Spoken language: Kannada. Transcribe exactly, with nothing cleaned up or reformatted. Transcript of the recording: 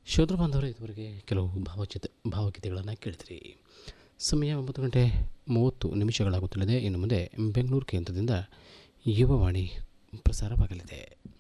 ಶ್ರೋತೃ ಬಾಂಧವರೇ, ಇದುವರೆಗೆ ಕೆಲವು ಭಾವಚಿತ್ರ ಭಾವಗೀತೆಗಳನ್ನು ಕೇಳಿದ್ರಿ. ಸಮಯ ಒಂಬತ್ತು ಗಂಟೆ ಮೂವತ್ತು ನಿಮಿಷಗಳಾಗುತ್ತಲಿದೆ. ಇನ್ನು ಮುಂದೆ ಬೆಂಗಳೂರು ಕೇಂದ್ರದಿಂದ ಯುವವಾಣಿ ಪ್ರಸಾರವಾಗಲಿದೆ.